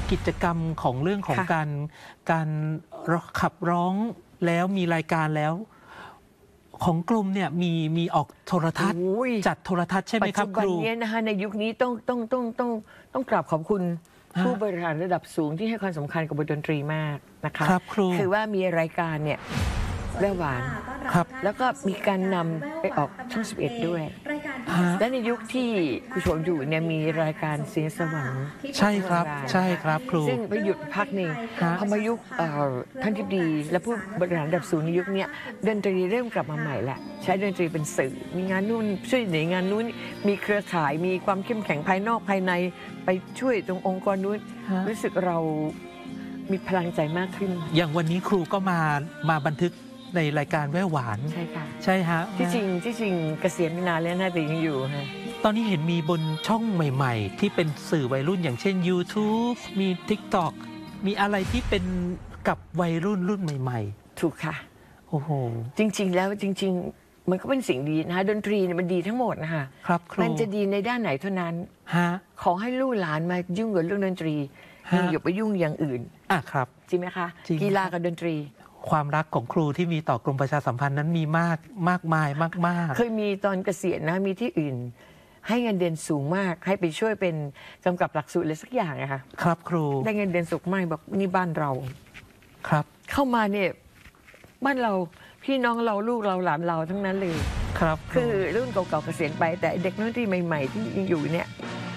กิจกรรมของเรื่องของการขับร้องแล้วมีรายการแล้วของกรมเนี่ยมีออกโทรทัศน์จัดโทรทัศน์ใช่ไหมครับครูปัจจุบันนี้นะคะในยุคนี้ต้องกราบขอบคุณผู้บริหารระดับสูงที่ให้ความสำคัญกับบทดนตรีมากนะคะครับครูคือว่ามีรายการเนี่ยแว่วหวานครับแล้วก็มีการนำไปออกช่อง11ด้วยและในยุคที่ครูชมอยู่เนี่ยมีรายการเสียงสวรรค์ใช่ครับใช่ครับครูซึ่งไปหยุดพักหนึ่งพอมายุคท่านทิบดีและผู้บริหารระดับสูงในยุคนี้ดนตรีเริ่มกลับมาใหม่ละใช้ดนตรีเป็นสื่อมีงานนู่นช่วยในงานนู้นมีเครือข่ายมีความเข้มแข็งภายนอกภายในไปช่วยตรงองค์กรนู้นรู้สึกเรามีพลังใจมากขึ้นอย่างวันนี้ครูก็มาบันทึกในรายการแว่วหวานใช่ค่ะใช่ฮะที่จริงเกษียณไปนานแล้วนะแต่ยังอยู่ฮะตอนนี้เห็นมีบนช่องใหม่ๆที่เป็นสื่อวัยรุ่นอย่างเช่น YouTube มี TikTok มีอะไรที่เป็นกับวัยรุ่นใหม่ๆถูกค่ะโอ้โหจริงๆแล้วจริงๆมันก็เป็นสิ่งดีนะคะดนตรีเนี่ยมันดีทั้งหมดนะคะครับครูมันจะดีในด้านไหนเท่านั้นขอให้ลูกหลานมายุ่งกับเรื่องดนตรีอย่าไปยุ่งอย่างอื่นครับจริงไหมคะกีฬากับดนตรีความรักของครูที่มีต่อกรมประชาสัมพันธ์นั้นมีมากมายมากเคยมีตอนเกษียณนะมีที่อื่นให้เงินเดือนสูงมากให้ไปช่วยเป็นกำกับหลักสูตรอะไรสักอย่างนะคะครับครูได้เงินเดือนสูงมากบอกนี่บ้านเราครับเข้ามาเนี่ยบ้านเราพี่น้องเราลูกเราหลานเราทั้งนั้นเลยครับคือรุ่นเก่าๆเกษียณไปแต่เด็กน้อยที่ใหม่ๆที่ยังอยู่เนี่ย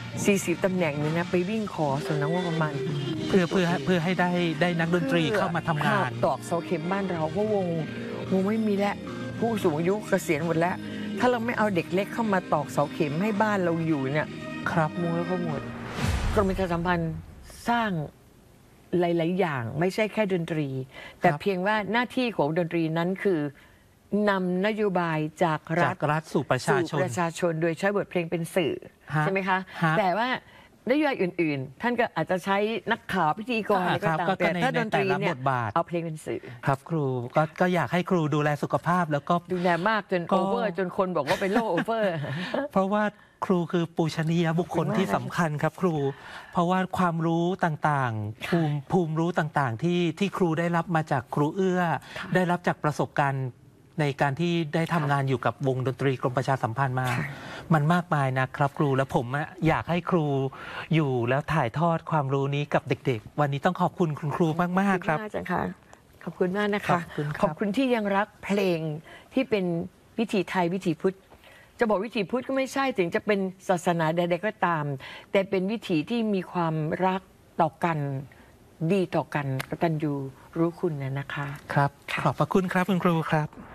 40 ตำแหน่งนี่นะไปวิ่งขอสำนักงบประมาณเพื่อให้ได้นักดนตรีเข้ามาทำงานตอกเสาเข็มบ้านเราเพราะวงไม่มีแล้วผู้สูงอายุเกษียณหมดแล้วถ้าเราไม่เอาเด็กเล็กเข้ามาตอกเสาเข็มให้บ้านเราอยู่เนี่ยครับวงแล้วก็หมดกรมประชาสัมพันธ์สร้างหลายๆอย่างไม่ใช่แค่ดนตรีแต่เพียงว่าหน้าที่ของดนตรีนั้นคือนำนโยบายจากรัฐสู่ประชาชนโดยใช้บทเพลงเป็นสื่อใช่ไหมคะแต่ว่านโยบายอื่นๆท่านก็อาจจะใช้นักข่าวพิธีกรอะไรก็ตามแต่ถ้าดนตรีเนี่ยเอาเพลงเป็นสื่อครับครูก็อยากให้ครูดูแลสุขภาพแล้วก็ดูแลมากจนโอเวอร์จนคนบอกว่าเป็นโรคโอเวอร์เพราะว่าครูคือปูชนียบุคคลที่สำคัญครับครูเพราะว่าความรู้ต่างๆภูมิรู้ต่างๆที่ครูได้รับมาจากครูเอื้อได้รับจากประสบการณ์ในการที่ได้ทำงานอยู่กับวงดนตรีกรมประชาสัมพันธ์มามันมากมายนะครับครูและผมอยากให้ครูอยู่แล้วถ่ายทอดความรู้นี้กับเด็กๆวันนี้ต้องขอบคุณคุณครูมากๆครับขอบคุณมากนะคะขอบคุณที่ยังรักเพลงที่เป็นวิถีไทยวิถีพุทธจะบอกวิถีพุทธก็ไม่ใช่ถึงจะเป็นศาสนาใดๆก็ตามแต่เป็นวิถีที่มีความรักต่อกันดีต่อกันกตัญญูรู้คุณนะคะครับขอบพระคุณครับคุณครูครับ